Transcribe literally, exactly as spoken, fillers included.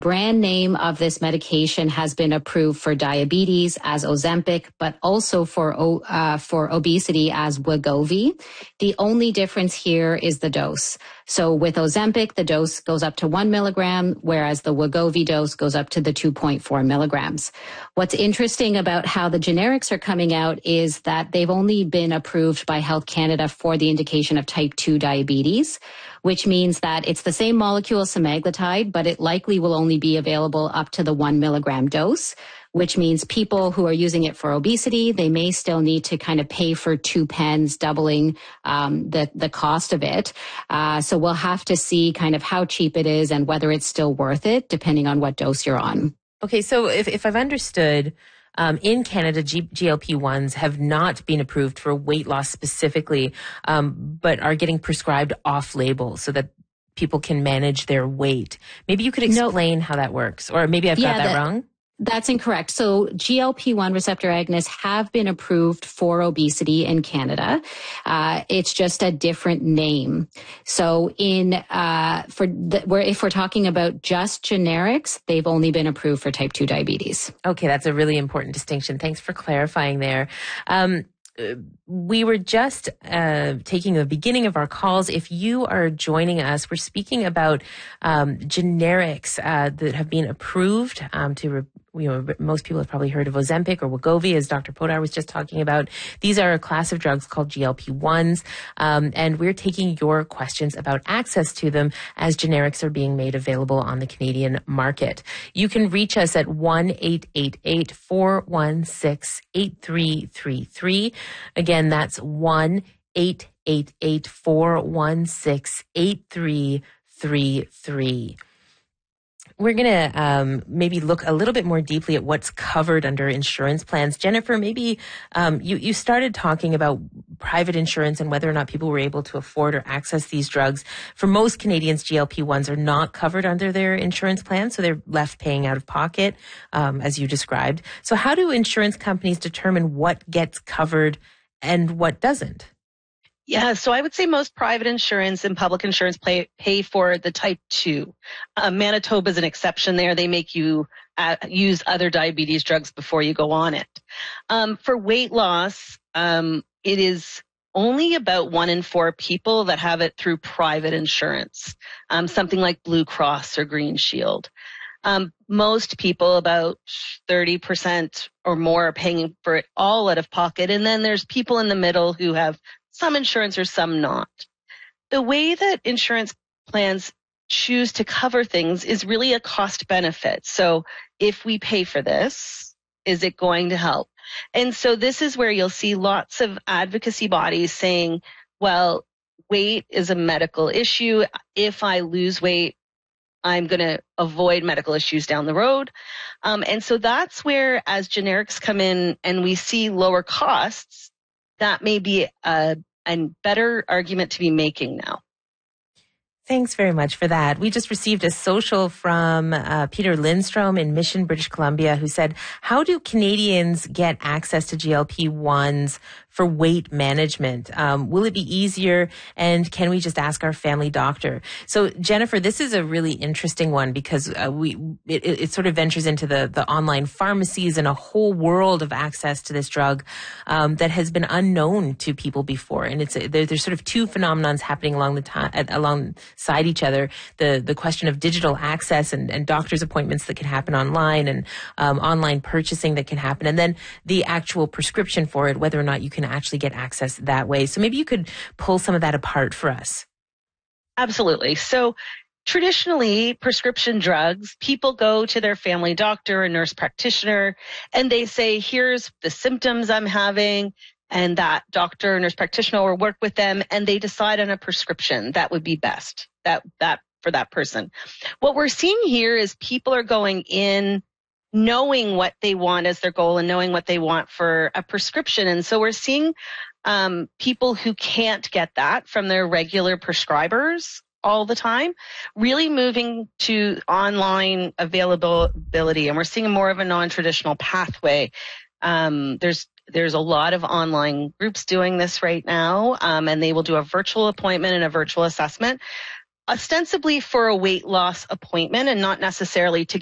brand name of this medication has been approved for diabetes as Ozempic, but also for uh, for obesity as Wegovy. The only difference here is the dose. So with Ozempic, the dose goes up to one milligram, whereas the Wegovy dose goes up to the two point four milligrams. What's interesting about how the generics are coming out is that they've only been approved by Health Canada for the indication of type two diabetes, which means that it's the same molecule semaglutide, but it likely will only be available up to the one milligram dose, which means people who are using it for obesity, they may still need to kind of pay for two pens, doubling um, the, the cost of it. Uh, so we'll have to see kind of how cheap it is and whether it's still worth it, depending on what dose you're on. Okay, so if, if I've understood, Um, in Canada, G- GLP-1s have not been approved for weight loss specifically, um, but are getting prescribed off-label so that people can manage their weight. Maybe you could explain no. how that works, or maybe I've yeah, got that, that wrong. That's incorrect. So G L P one receptor agonists have been approved for obesity in Canada. Uh, it's just a different name. So in, uh, for the, where, if we're talking about just generics, they've only been approved for type two diabetes. Okay. That's a really important distinction. Thanks for clarifying there. Um, We were just uh, taking the beginning of our calls. If you are joining us, we're speaking about um, generics uh, that have been approved um, to, re- you know, most people have probably heard of Ozempic or Wegovy, as Doctor Podar was just talking about. These are a class of drugs called G L P ones, um, and we're taking your questions about access to them as generics are being made available on the Canadian market. You can reach us at one eight eight eight, four one six, eight three three three. Again, that's one eight eight eight, four one six, eight three three three. We're going to um, maybe look a little bit more deeply at what's covered under insurance plans. Jennifer, maybe um, you, you started talking about private insurance and whether or not people were able to afford or access these drugs. For most Canadians, G L P ones are not covered under their insurance plan, so they're left paying out of pocket, um, as you described. So how do insurance companies determine what gets covered and what doesn't? Yeah, so I would say most private insurance and public insurance pay, pay for the type two. Uh, Manitoba is an exception there. They make you uh, use other diabetes drugs before you go on it. Um, for weight loss, um, it is only about one in four people that have it through private insurance, um, something like Blue Cross or Green Shield. Um, most people, about thirty percent or more, are paying for it all out of pocket. And then there's people in the middle who have some insurance or some not. The way that insurance plans choose to cover things is really a cost benefit. So if we pay for this, is it going to help? And so this is where you'll see lots of advocacy bodies saying, well, weight is a medical issue. If I lose weight, I'm going to avoid medical issues down the road. Um, and so that's where, as generics come in and we see lower costs, that may be a, a better argument to be making now. Thanks very much for that. We just received a social from uh, Peter Lindstrom in Mission, British Columbia, who said, how do Canadians get access to G L P ones for weight management? Um, will it be easier? And can we just ask our family doctor? So, Jennifer, this is a really interesting one because uh, we it, it sort of ventures into the, the online pharmacies and a whole world of access to this drug um, that has been unknown to people before. And it's a, there, there's sort of two phenomenons happening along the time, alongside each other. The the question of digital access and, and doctor's appointments that can happen online and um, online purchasing that can happen. And then the actual prescription for it, whether or not you can actually get access that way. So maybe you could pull some of that apart for us. Absolutely. So traditionally, prescription drugs, people go to their family doctor, a nurse practitioner, and they say, here's the symptoms I'm having. And that doctor or nurse practitioner will work with them and they decide on a prescription that would be best that, that for that person. What we're seeing here is people are going in knowing what they want as their goal and knowing what they want for a prescription. And so we're seeing um, people who can't get that from their regular prescribers all the time, really moving to online availability. And we're seeing more of a non-traditional pathway. Um, there's There's a lot of online groups doing this right now, um, and they will do a virtual appointment and a virtual assessment. ostensibly for a weight loss appointment and not necessarily to